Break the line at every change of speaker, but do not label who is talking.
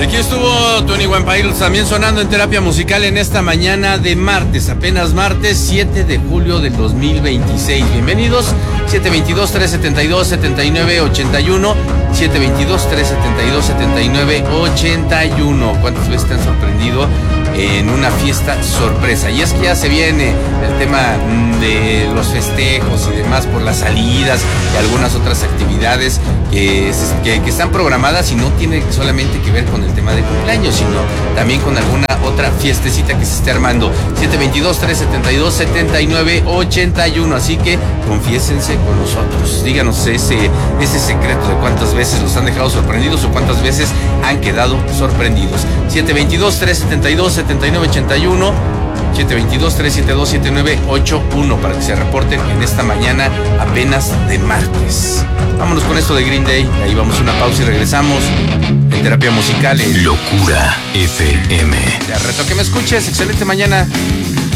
Y aquí estuvo Tony One Pilots también sonando en terapia musical en esta mañana de martes, apenas martes 7 de julio del 2026. Bienvenidos, 722-372-7981, 722-372-7981. ¿Cuántas veces te han sorprendido en una fiesta sorpresa? Y es que ya se viene el tema de los festejos y demás por las salidas y algunas otras actividades que están programadas y no tiene solamente que ver con el tema de cumpleaños, sino también con alguna otra fiestecita que se esté armando. 722-372-7981. Así que confiésense con nosotros. Díganos ese secreto de cuántas veces los han dejado sorprendidos o cuántas veces han quedado sorprendidos. 722-372-7981. 722-372-7981 para que se reporten en esta mañana apenas de martes. Vámonos con esto de Green Day. Ahí vamos a una pausa y regresamos en terapia musical en
Locura FM.
Te reto que me escuches. Excelente mañana.